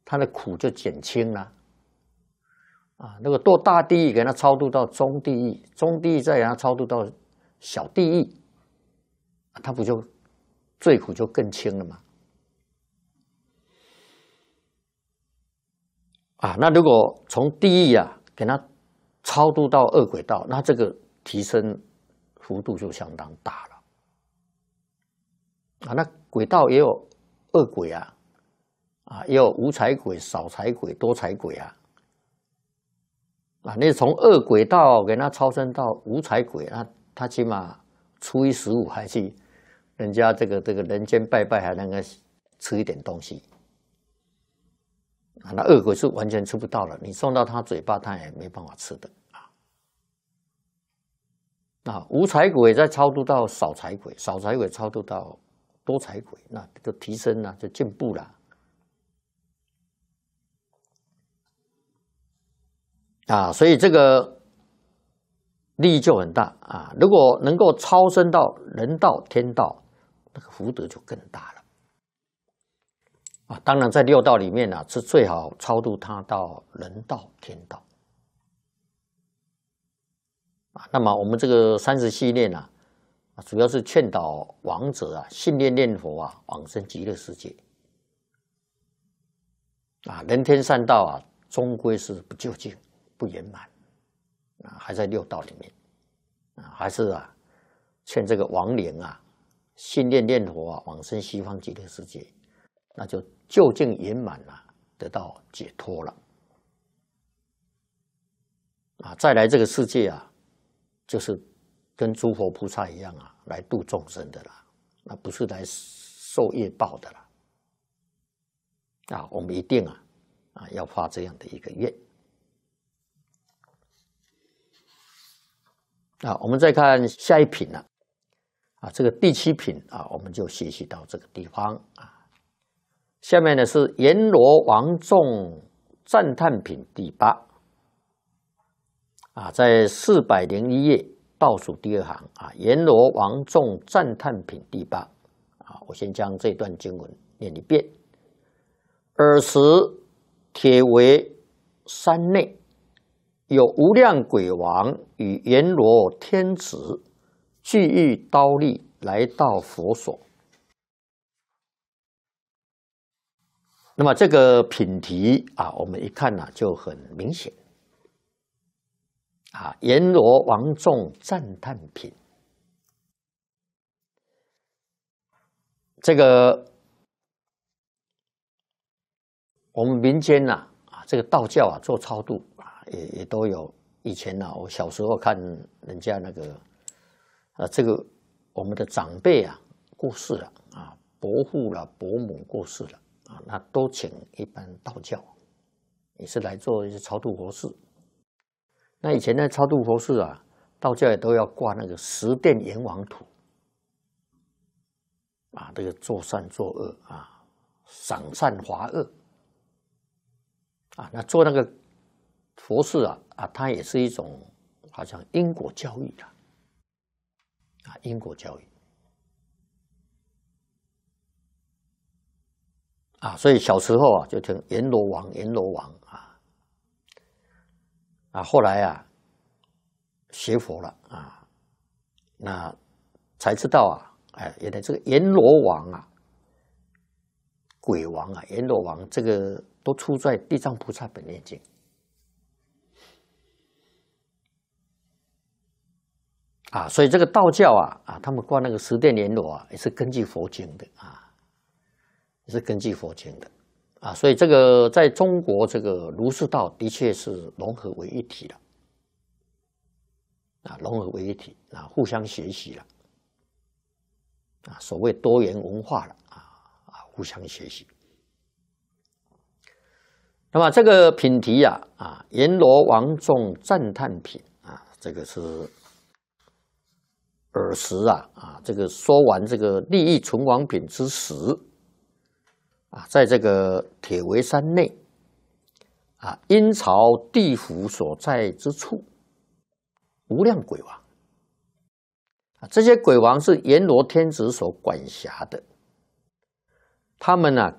他的苦就减轻了。啊，那个堕大地狱，给他超度到中地狱，中地狱再给他超度到小地狱，他不就罪苦就更轻了吗？啊，那如果从地狱啊给他超度到恶鬼道，那这个提升幅度就相当大了。啊，那鬼道也有恶鬼啊，啊，也有无财鬼、少财鬼、多财鬼啊。啊，你从恶鬼道给他超升到无财鬼，那他起码初一15还去人家这个人间拜拜，还能够吃一点东西。啊，那恶鬼是完全吃不到了，你送到他嘴巴，他也没办法吃的啊。那无财鬼再超度到少财鬼，少财鬼超度到多财鬼，那就提升了，就进步了。啊，所以这个利益就很大啊！如果能够超升到人道、天道，那个福德就更大了啊！当然，在六道里面啊，是最好超度他到人道、天道啊。那么我们这个30系列呢，主要是劝导亡者啊，信念佛啊，往生极乐世界啊。人天善道啊，终归是不究竟。不圆满啊，还在六道里面啊，还是啊，劝这个亡灵啊，信念佛啊，往生西方极乐世界，那就究竟圆满了，得到解脱了啊！再来这个世界啊，就是跟诸佛菩萨一样啊，来度众生的啦，那不是来受业报的啦啊！我们一定要发这样的一个愿。啊，我们再看下一品了，啊，这个第7品啊，我们就学习到这个地方啊。下面呢是阎罗王众赞叹品第8，啊，在401页倒数第2行啊，阎罗王众赞叹品第8，啊，我先将这段经文念一遍。尔时铁围山内。有无量鬼王与阎罗天子俱欲刀立来到佛所。那么这个品题啊，我们一看呢就很明显啊，阎罗王众赞叹品。这个我们民间啊，这个道教啊做超度。也都有。以前呢，我小时候看人家那个，这个我们的长辈啊过世了啊，伯父啦、伯母过世了啊，那都请一般道教，也是来做一些超度佛事。那以前的超度佛事啊，道教也都要挂那个十殿阎王图啊，这个做善做恶啊，赏善罚恶啊，那做那个。佛事啊，它也是一种好像因果教育的啊，因果教育啊，所以小时候啊就听阎罗王，阎罗王啊，后来啊学佛了啊，那才知道啊，原来这个阎罗王啊、鬼王啊、阎罗王这个都出在《地藏菩萨本愿经》。啊，所以这个道教啊，他们挂那个十殿阎罗啊，也是根据佛经的啊，也是根据佛经的啊，所以这个在中国这个儒释道的确是融合为一体了啊，融合为一体啊，互相学习了啊，所谓多元文化了啊，互相学习。那么这个品题啊，阎罗王众赞叹品啊，这个是。尔时啊，这个说完这个利益存亡品之时啊，在这个铁围山内啊，阴曹地府所在之处，无量鬼王啊，这些鬼王是阎罗天子所管辖的，他们呢